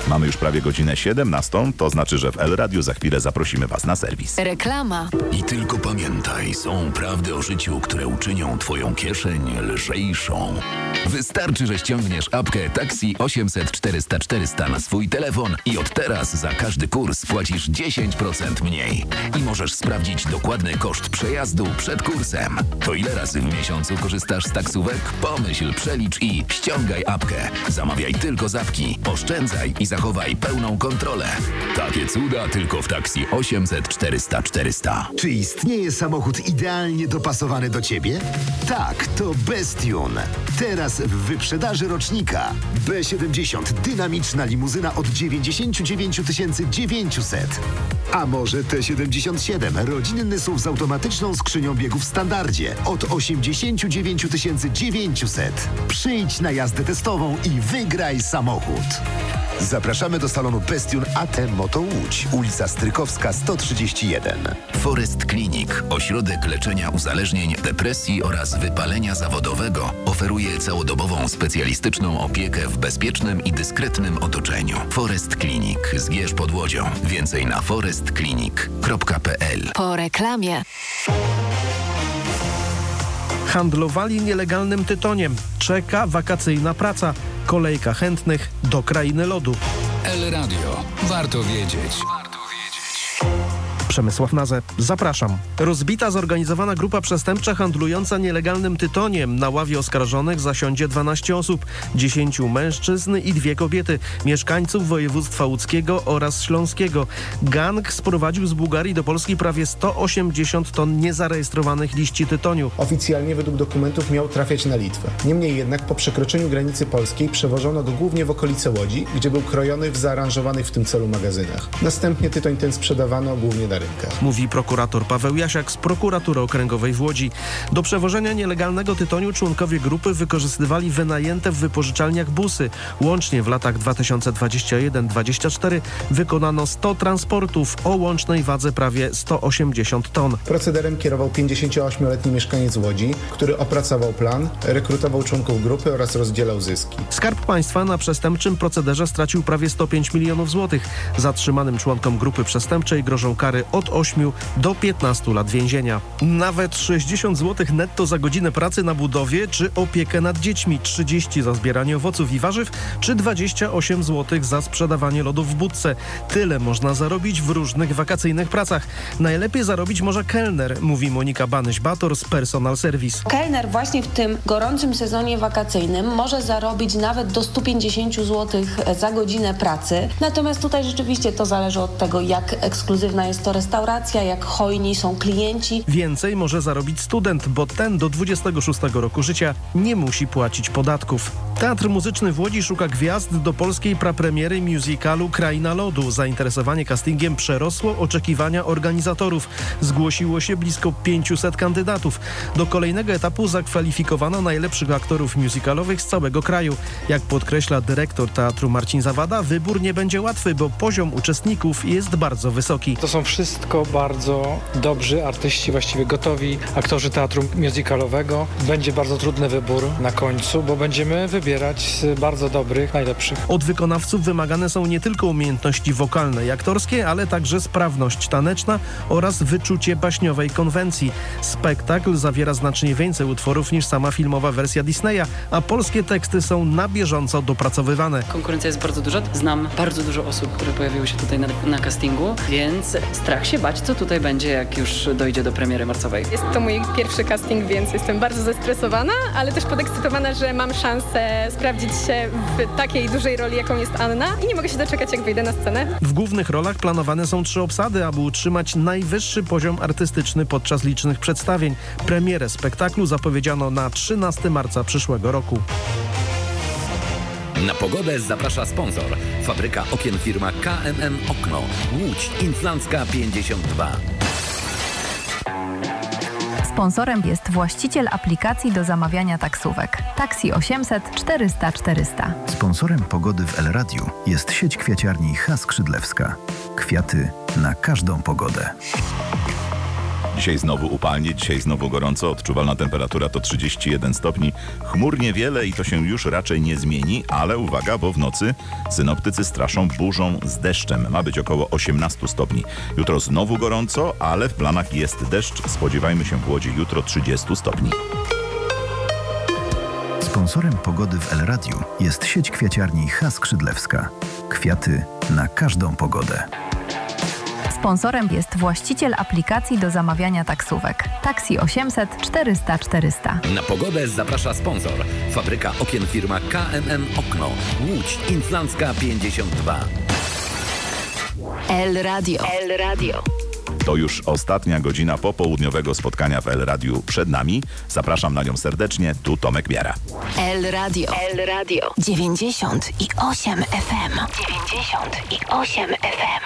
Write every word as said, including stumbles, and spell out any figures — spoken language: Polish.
Mamy już prawie godzinę siedemnastą, to znaczy, że w El Radiu za chwilę zaprosimy Was na serwis. Reklama. I tylko pamiętaj, są prawdy o życiu, które uczynią Twoją kieszeń lżejszą. Wystarczy, że ściągniesz apkę Taxi osiemset czterysta czterysta na swój telefon i od teraz za każdy kurs płacisz dziesięć procent mniej. I możesz sprawdzić dokładny koszt przejazdu przed kursem. To ile razy w miesiącu korzystasz z taksówek? Pomyśl, przelicz i ściągaj apkę. Zamawiaj tylko z apki, oszczędzaj i zachowaj pełną kontrolę. Takie cuda tylko w Taxi osiemset czterysta czterysta. Czy istnieje samochód idealnie dopasowany do Ciebie? Tak, to Bestune. Teraz w wyprzedaży rocznika. B siedemdziesiąt. Dynamiczna limuzyna od dziewięćdziesiąt dziewięć tysięcy dziewięćset. A może T siedemdziesiąt siedem. Rodzinny S U V z automatyczną skrzynią biegów w standardzie od osiemdziesiąt dziewięć tysięcy dziewięćset. Przyjdź na jazdę testową i wygraj samochód. Zapraszamy do salonu Bestune A T Moto Łódź, ulica Strykowska sto trzydzieści jeden. Forest Clinic, ośrodek leczenia uzależnień, depresji oraz wypalenia zawodowego, oferuje całodobową specjalistyczną opiekę w bezpiecznym i dyskretnym otoczeniu. Forest Clinic, Zgierz pod Łodzią. Więcej na forest clinic kropka p l. Po reklamie. Handlowali nielegalnym tytoniem. Czeka wakacyjna praca. Kolejka chętnych do krainy lodu. El Radio. Warto wiedzieć. Przemysław Nazę, zapraszam. Rozbita zorganizowana grupa przestępcza handlująca nielegalnym tytoniem. Na ławie oskarżonych zasiądzie dwanaście osób, dziesięciu mężczyzn i dwie kobiety, mieszkańców województwa łódzkiego oraz śląskiego. Gang sprowadził z Bułgarii do Polski prawie sto osiemdziesiąt ton niezarejestrowanych liści tytoniu. Oficjalnie według dokumentów miał trafiać na Litwę. Niemniej jednak po przekroczeniu granicy polskiej przewożono go głównie w okolice Łodzi, gdzie był krojony w zaaranżowanych w tym celu magazynach. Następnie tytoń ten sprzedawano głównie na rynkach. Mówi prokurator Paweł Jasiak z prokuratury okręgowej w Łodzi. Do przewożenia nielegalnego tytoniu członkowie grupy wykorzystywali wynajęte w wypożyczalniach busy. Łącznie w latach dwa tysiące dwudziestym pierwszym do dwudziestego czwartego wykonano sto transportów o łącznej wadze prawie sto osiemdziesiąt ton. Procederem kierował pięćdziesięcioośmioletni mieszkaniec Łodzi, który opracował plan, rekrutował członków grupy oraz rozdzielał zyski. Skarb Państwa na przestępczym procederze stracił prawie sto pięć milionów złotych. Zatrzymanym członkom grupy przestępczej grożą kary od ośmiu do piętnastu lat więzienia. Nawet sześćdziesiąt złotych netto za godzinę pracy na budowie czy opiekę nad dziećmi, trzydzieści za zbieranie owoców i warzyw, czy dwadzieścia osiem złotych za sprzedawanie lodów w budce. Tyle można zarobić w różnych wakacyjnych pracach. Najlepiej zarobić może kelner, mówi Monika Banyś-Bator z Personal Service. Kelner właśnie w tym gorącym sezonie wakacyjnym może zarobić nawet do stu pięćdziesięciu złotych za godzinę pracy. Natomiast tutaj rzeczywiście to zależy od tego, jak ekskluzywna jest to restauracja, jak hojni są klienci. Więcej może zarobić student, bo ten do dwudziestego szóstego roku życia nie musi płacić podatków. Teatr Muzyczny w Łodzi szuka gwiazd do polskiej prapremiery musicalu Kraina Lodu. Zainteresowanie castingiem przerosło oczekiwania organizatorów. Zgłosiło się blisko pięciuset kandydatów. Do kolejnego etapu zakwalifikowano najlepszych aktorów musicalowych z całego kraju. Jak podkreśla dyrektor teatru Marcin Zawada, wybór nie będzie łatwy, bo poziom uczestników jest bardzo wysoki. To są wszystko bardzo dobrzy artyści, właściwie gotowi aktorzy teatru musicalowego. Będzie bardzo trudny wybór na końcu, bo będziemy wybierać z bardzo dobrych, najlepszych. Od wykonawców wymagane są nie tylko umiejętności wokalne i aktorskie, ale także sprawność taneczna oraz wyczucie baśniowej konwencji. Spektakl zawiera znacznie więcej utworów niż sama filmowa wersja Disneya, a polskie teksty są na bieżąco dopracowywane. Konkurencja jest bardzo duża. Znam bardzo dużo osób, które pojawiły się tutaj na, na castingu, więc strach się bać, co tutaj będzie, jak już dojdzie do premiery marcowej. Jest to mój pierwszy casting, więc jestem bardzo zestresowana, ale też podekscytowana, że mam szansę sprawdzić się w takiej dużej roli, jaką jest Anna i nie mogę się doczekać, jak wyjdę na scenę. W głównych rolach planowane są trzy obsady, aby utrzymać najwyższy poziom artystyczny podczas licznych przedstawień. Premierę spektaklu zapowiedziano na trzynastego marca przyszłego roku. Na pogodę zaprasza sponsor. Fabryka okien firma K M M Okno. Łódź Inflancka pięćdziesiąt dwa. Sponsorem jest właściciel aplikacji do zamawiania taksówek. Taxi osiemset czterysta czterysta. Sponsorem pogody w El Radiu jest sieć kwiaciarni H. Skrzydlewska. Kwiaty na każdą pogodę. Dzisiaj znowu upalnie, dzisiaj znowu gorąco, odczuwalna temperatura to trzydzieści jeden stopni. Chmur niewiele i to się już raczej nie zmieni, ale uwaga, bo w nocy synoptycy straszą burzą z deszczem. Ma być około osiemnaście stopni. Jutro znowu gorąco, ale w planach jest deszcz. Spodziewajmy się w Łodzi jutro trzydzieści stopni. Sponsorem pogody w El Radiu jest sieć kwiaciarni H. Skrzydlewska. Kwiaty na każdą pogodę. Sponsorem jest właściciel aplikacji do zamawiania taksówek. Taksi osiemset czterysta czterysta. Na pogodę zaprasza sponsor. Fabryka okien firma K M M Okno. Łódź Inflancka pięćdziesiąt dwa. El Radio. El Radio. To już ostatnia godzina popołudniowego spotkania w El Radiu przed nami. Zapraszam na nią serdecznie. Tu Tomek Miara. El Radio. El Radio. dziewięćdziesiąt i osiem F M. dziewięćdziesiąt i osiem F M.